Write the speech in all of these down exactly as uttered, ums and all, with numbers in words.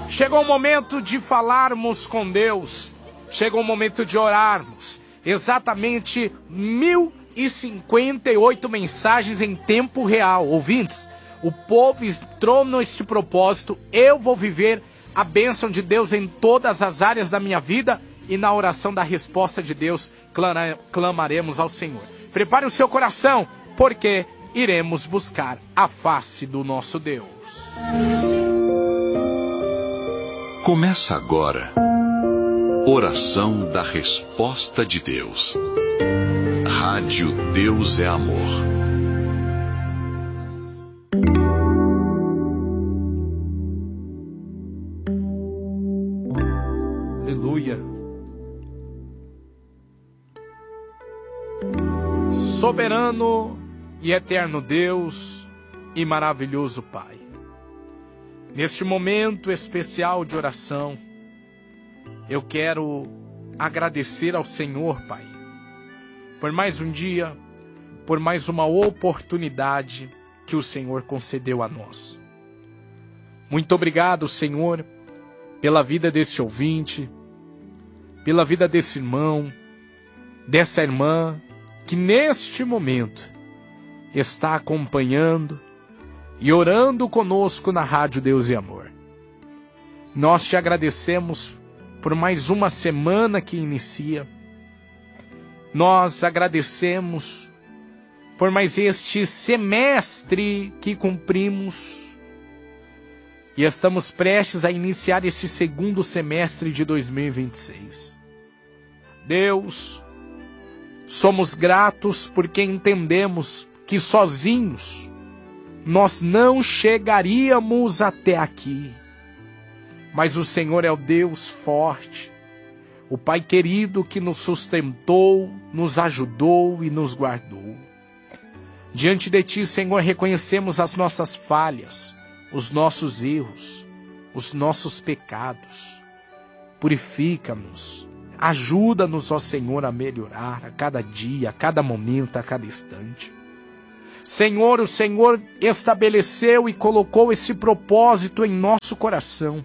Chegou o momento de falarmos com Deus. Chegou o momento de orarmos. Exatamente mil e cinquenta e oito mensagens em tempo real. Ouvintes, o povo entrou neste propósito. Eu vou viver a bênção de Deus em todas as áreas da minha vida. E na oração da resposta de Deus, clamaremos ao Senhor. Prepare o seu coração, porque iremos buscar a face do nosso Deus. Começa agora, Oração da Resposta de Deus. Rádio Deus é Amor. Aleluia. Soberano e eterno Deus e maravilhoso Pai, neste momento especial de oração, eu quero agradecer ao Senhor, Pai, por mais um dia, por mais uma oportunidade que o Senhor concedeu a nós. Muito obrigado, Senhor, pela vida desse ouvinte, pela vida desse irmão, dessa irmã, que neste momento está acompanhando e orando conosco na Rádio Deus e Amor. Nós te agradecemos por mais uma semana que inicia. Nós agradecemos por mais este semestre que cumprimos. E estamos prestes a iniciar esse segundo semestre de dois mil e vinte e seis. Deus, somos gratos porque entendemos que sozinhos nós não chegaríamos até aqui. Mas o Senhor é o Deus forte, o Pai querido que nos sustentou, nos ajudou e nos guardou. Diante de Ti, Senhor, reconhecemos as nossas falhas, os nossos erros, os nossos pecados. Purifica-nos, ajuda-nos, ó Senhor, a melhorar a cada dia, a cada momento, a cada instante. Senhor, o Senhor estabeleceu e colocou esse propósito em nosso coração.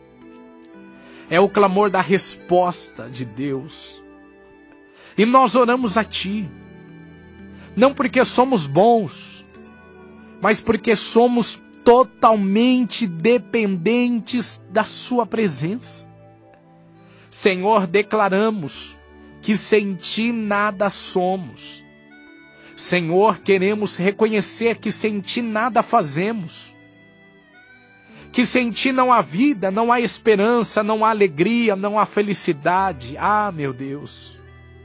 É o clamor da resposta de Deus. E nós oramos a Ti, não porque somos bons, mas porque somos totalmente dependentes da Sua presença. Senhor, declaramos que sem Ti nada somos. Senhor, queremos reconhecer que sem Ti nada fazemos. Que sem Ti não há vida, não há esperança, não há alegria, não há felicidade. Ah, meu Deus!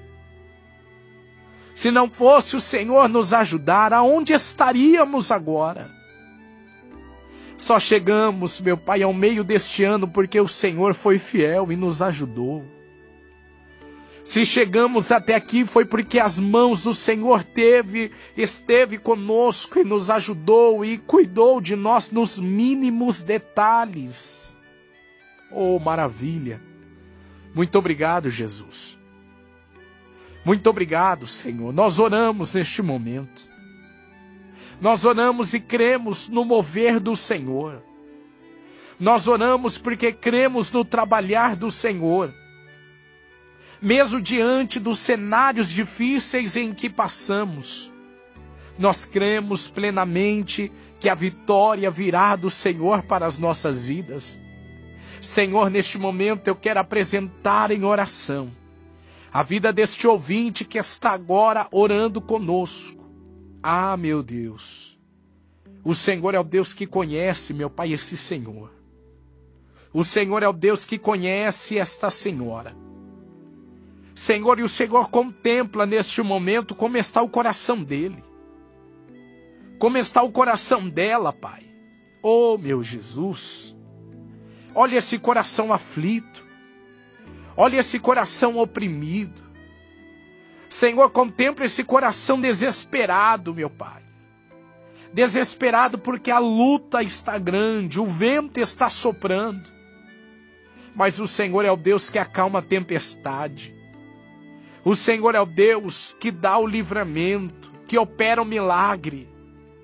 Se não fosse o Senhor nos ajudar, aonde estaríamos agora? Só chegamos, meu Pai, ao meio deste ano porque o Senhor foi fiel e nos ajudou. Se chegamos até aqui foi porque as mãos do Senhor teve, esteve conosco e nos ajudou e cuidou de nós nos mínimos detalhes. Oh, maravilha! Muito obrigado, Jesus. Muito obrigado, Senhor. Nós oramos neste momento. Nós oramos e cremos no mover do Senhor. Nós oramos porque cremos no trabalhar do Senhor. Mesmo diante dos cenários difíceis em que passamos, nós cremos plenamente que a vitória virá do Senhor para as nossas vidas. Senhor, neste momento eu quero apresentar em oração a vida deste ouvinte que está agora orando conosco. Ah, meu Deus, o Senhor é o Deus que conhece, meu Pai, esse Senhor. O Senhor é o Deus que conhece esta senhora. Senhor, e o Senhor contempla neste momento como está o coração dele. Como está o coração dela, Pai. Oh, meu Jesus. Olha esse coração aflito. Olha esse coração oprimido. Senhor, contempla esse coração desesperado, meu Pai. Desesperado porque a luta está grande, o vento está soprando. Mas o Senhor é o Deus que acalma a tempestade. O Senhor é o Deus que dá o livramento, que opera o milagre,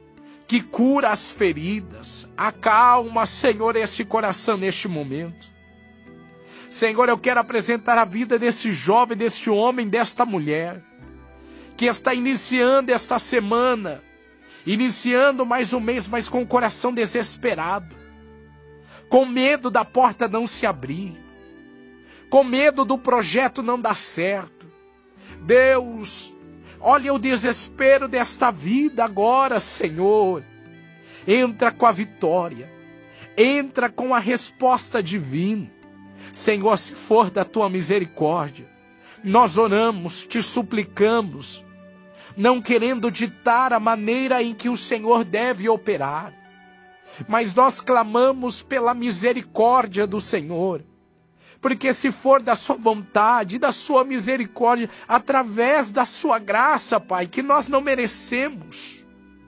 que cura as feridas. Acalma, Senhor, esse coração neste momento. Senhor, eu quero apresentar a vida desse jovem, deste homem, desta mulher, que está iniciando esta semana, iniciando mais um mês, mas com o coração desesperado, com medo da porta não se abrir, com medo do projeto não dar certo. Deus, olha o desespero desta vida agora, Senhor. Entra com a vitória, entra com a resposta divina. Senhor, se for da tua misericórdia, nós oramos, te suplicamos, não querendo ditar a maneira em que o Senhor deve operar, mas nós clamamos pela misericórdia do Senhor, porque se for da sua vontade, da sua misericórdia, através da sua graça, Pai, que nós não merecemos,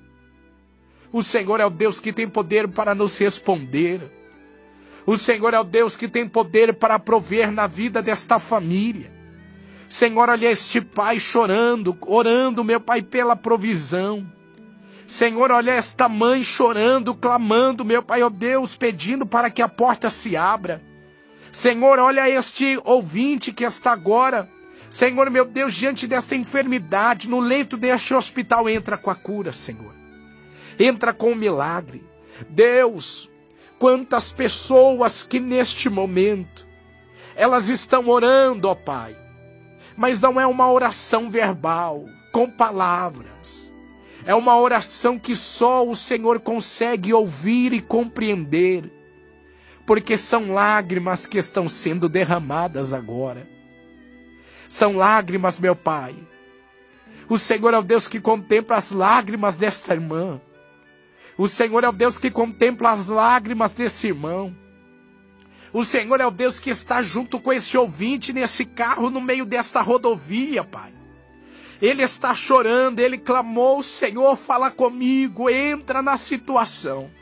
o Senhor é o Deus que tem poder para nos responder. O Senhor é o Deus que tem poder para prover na vida desta família. Senhor, olha este pai chorando, orando, meu Pai, pela provisão. Senhor, olha esta mãe chorando, clamando, meu Pai, ó Deus, pedindo para que a porta se abra. Senhor, olha este ouvinte que está agora, Senhor, meu Deus, diante desta enfermidade, no leito deste hospital, entra com a cura, Senhor. Entra com o milagre. Deus, quantas pessoas que neste momento, elas estão orando, ó Pai, mas não é uma oração verbal, com palavras. É uma oração que só o Senhor consegue ouvir e compreender, porque são lágrimas que estão sendo derramadas agora. São lágrimas, meu Pai. O Senhor é o Deus que contempla as lágrimas desta irmã. O Senhor é o Deus que contempla as lágrimas desse irmão. O Senhor é o Deus que está junto com esse ouvinte nesse carro no meio desta rodovia, Pai. Ele está chorando, ele clamou, Senhor, fala comigo, entra na situação.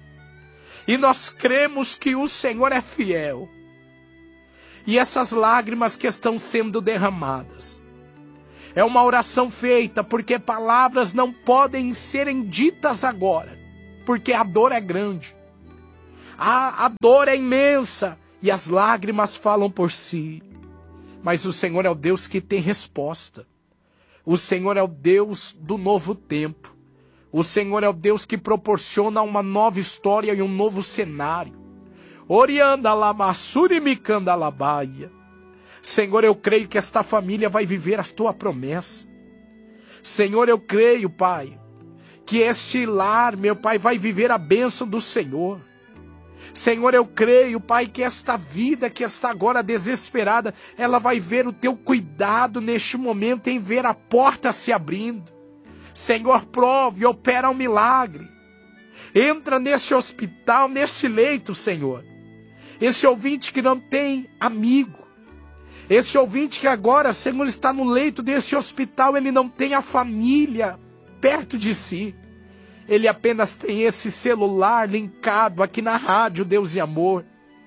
E nós cremos que o Senhor é fiel. E essas lágrimas que estão sendo derramadas, é uma oração feita porque palavras não podem serem ditas agora, porque a dor é grande. A, a dor é imensa e as lágrimas falam por si. Mas o Senhor é o Deus que tem resposta. O Senhor é o Deus do novo tempo. O Senhor é o Deus que proporciona uma nova história e um novo cenário. Orianda lamassuri micanda labaia. Senhor, eu creio que esta família vai viver a tua promessa. Senhor, eu creio, Pai, que este lar, meu Pai, vai viver a bênção do Senhor. Senhor, eu creio, Pai, que esta vida que está agora desesperada, ela vai ver o teu cuidado neste momento em ver a porta se abrindo. Senhor, prove, opera um milagre. Entra neste hospital, neste leito, Senhor. Esse ouvinte que não tem amigo. Esse ouvinte que agora, Senhor, está no leito deste hospital, ele não tem a família perto de si. Ele apenas tem esse celular linkado aqui na rádio Deus e Amor.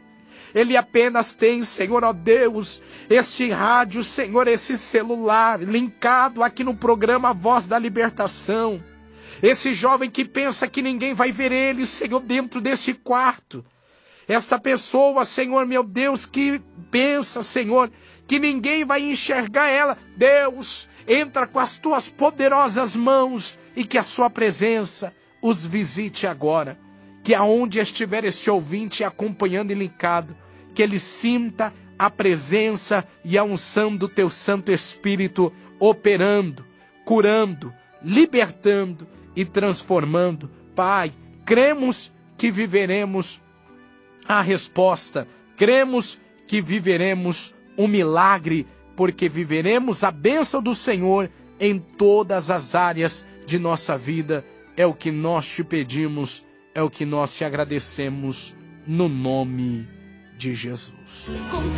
Ele apenas tem, Senhor, ó Deus, este rádio, Senhor, esse celular linkado aqui no programa Voz da Libertação. Esse jovem que pensa que ninguém vai ver ele, Senhor, dentro desse quarto. Esta pessoa, Senhor, meu Deus, que pensa, Senhor, que ninguém vai enxergar ela. Deus, entra com as tuas poderosas mãos e que a sua presença os visite agora. Que aonde estiver este ouvinte acompanhando e linkado, que ele sinta a presença e a unção do teu Santo Espírito operando, curando, libertando e transformando. Pai, cremos que viveremos a resposta, cremos que viveremos um milagre, porque viveremos a bênção do Senhor em todas as áreas de nossa vida. É o que nós te pedimos, é o que nós te agradecemos, no nome de Jesus.